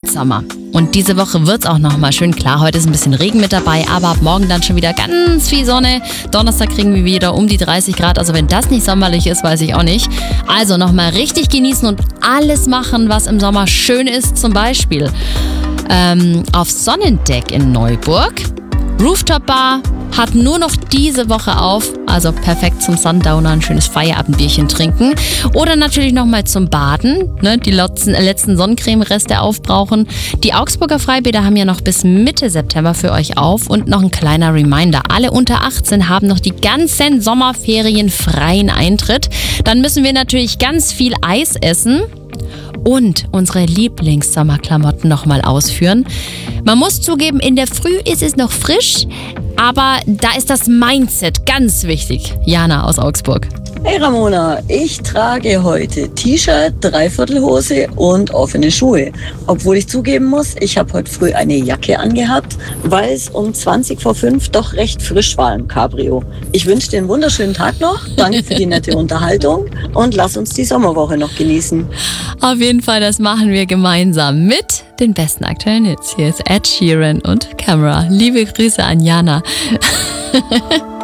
Sommer. Und diese Woche wird es auch nochmal schön. Klar, heute ist ein bisschen Regen mit dabei, aber ab morgen dann schon wieder ganz viel Sonne. Donnerstag kriegen wir wieder um die 30 Grad. Also wenn das nicht sommerlich ist, weiß ich auch nicht. Also nochmal richtig genießen und alles machen, was im Sommer schön ist. Zum Beispiel auf Sonnendeck in Neuburg. Rooftop Bar hat nur noch diese Woche auf, also perfekt zum Sundowner, ein schönes Feierabendbierchen trinken. Oder natürlich nochmal zum Baden, ne, die letzten Sonnencreme-Reste aufbrauchen. Die Augsburger Freibäder haben ja noch bis Mitte September für euch auf. Und noch ein kleiner Reminder, alle unter 18 haben noch die ganzen Sommerferien freien Eintritt. Dann müssen wir natürlich ganz viel Eis essen und unsere Lieblingssommerklamotten nochmal ausführen. Man muss zugeben, in der Früh ist es noch frisch, aber da ist das Mindset ganz wichtig. Jana aus Augsburg. Hey Ramona, ich trage heute T-Shirt, Dreiviertelhose und offene Schuhe. Obwohl ich zugeben muss, ich habe heute früh eine Jacke angehabt, weil es um 5:20 doch recht frisch war im Cabrio. Ich wünsche dir einen wunderschönen Tag noch. Danke für die nette Unterhaltung und lass uns die Sommerwoche noch genießen. Auf jeden Fall, das machen wir gemeinsam mit den besten aktuellen Hits. Hier ist Ed Sheeran und Camera. Liebe Grüße an Jana.